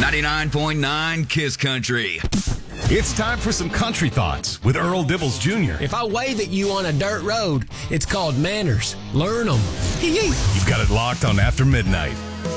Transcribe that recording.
99.9 Kiss Country. It's time for some country thoughts with Earl Dibbles Jr. If I wave at you on a dirt road, it's called manners. Learn them. You've got it locked on After Midnight.